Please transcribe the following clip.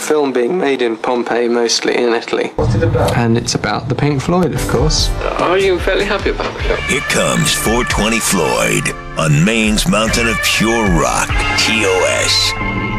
film being made in Pompeii, mostly in Italy. What's it about? And it's about the Pink Floyd, of course. Are you fairly happy about the film? Here comes 420 Floyd on Maine's mountain of pure rock, TOS.